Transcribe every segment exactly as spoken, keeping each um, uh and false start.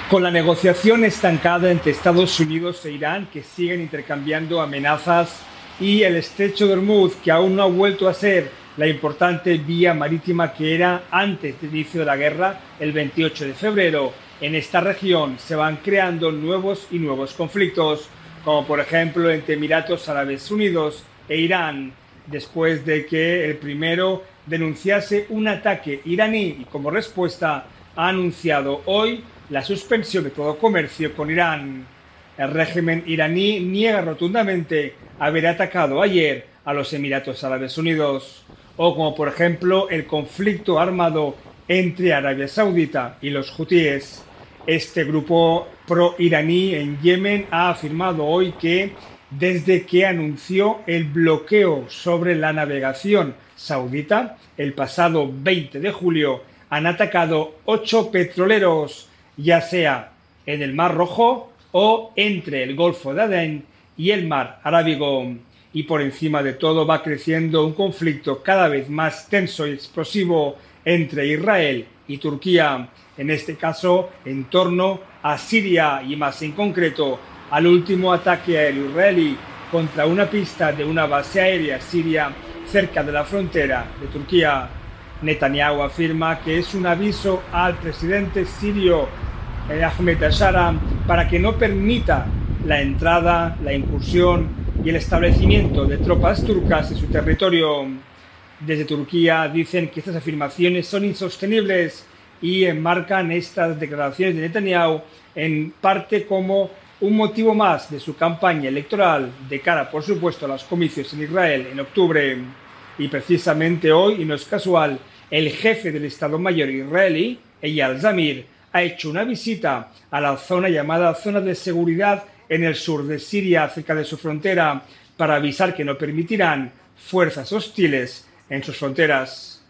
Con la negociación estancada entre Estados Unidos e Irán, que siguen intercambiando amenazas, y el estrecho de Hormuz, que aún no ha vuelto a ser la importante vía marítima que era antes del inicio de la guerra, el veintiocho de febrero, en esta región se van creando nuevos y nuevos conflictos, como por ejemplo entre Emiratos Árabes Unidos e Irán, después de que el primero denunciase un ataque iraní y como respuesta ha anunciado hoy la suspensión de todo comercio con Irán. El régimen iraní niega rotundamente haber atacado ayer a los Emiratos Árabes Unidos. O como por ejemplo el conflicto armado entre Arabia Saudita y los hutíes. Este grupo pro-iraní en Yemen ha afirmado hoy que desde que anunció el bloqueo sobre la navegación saudita el pasado veinte de julio han atacado ocho petroleros, ya sea en el Mar Rojo o entre el Golfo de Adén y el Mar Arábigo. Y por encima de todo va creciendo un conflicto cada vez más tenso y explosivo entre Israel y Turquía, en este caso en torno a Siria y más en concreto al último ataque aéreo israelí contra una pista de una base aérea siria cerca de la frontera de Turquía. Netanyahu afirma que es un aviso al presidente sirio Ahmed al-Shara para que no permita la entrada, la incursión y el establecimiento de tropas turcas en su territorio. Desde Turquía dicen que estas afirmaciones son insostenibles y enmarcan estas declaraciones de Netanyahu en parte como un motivo más de su campaña electoral de cara, por supuesto, a los comicios en Israel en octubre. Y precisamente hoy, y no es casual, el jefe del Estado Mayor israelí, Eyal Zamir, ha hecho una visita a la zona llamada Zona de Seguridad en el sur de Siria, cerca de su frontera, para avisar que no permitirán fuerzas hostiles en sus fronteras.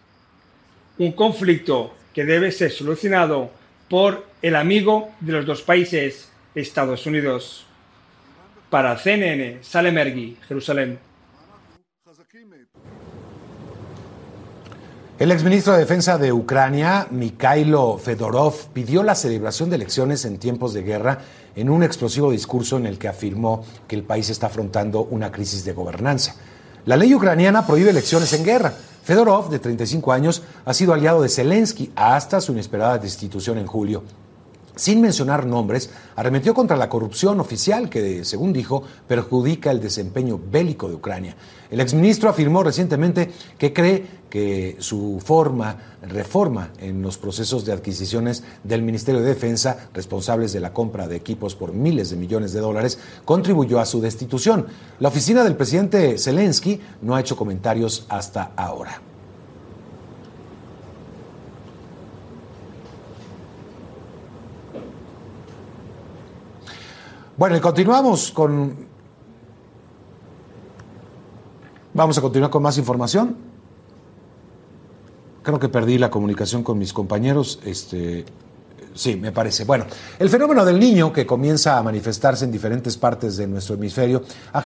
Un conflicto que debe ser solucionado por el amigo de los dos países, Estados Unidos. Para C N N, Salem Ergi, Jerusalén. El exministro de Defensa de Ucrania, Mikhailo Fedorov, pidió la celebración de elecciones en tiempos de guerra en un explosivo discurso en el que afirmó que el país está afrontando una crisis de gobernanza. La ley ucraniana prohíbe elecciones en guerra. Fedorov, de treinta y cinco años, ha sido aliado de Zelensky hasta su inesperada destitución en julio. Sin mencionar nombres, arremetió contra la corrupción oficial que, según dijo, perjudica el desempeño bélico de Ucrania. El exministro afirmó recientemente que cree que su forma, reforma en los procesos de adquisiciones del Ministerio de Defensa, responsables de la compra de equipos por miles de millones de dólares, contribuyó a su destitución. La oficina del presidente Zelensky no ha hecho comentarios hasta ahora. Bueno, y continuamos con... Vamos a continuar con más información. Creo que perdí la comunicación con mis compañeros. Este, sí, me parece. Bueno, el fenómeno del Niño, que comienza a manifestarse en diferentes partes de nuestro hemisferio, ha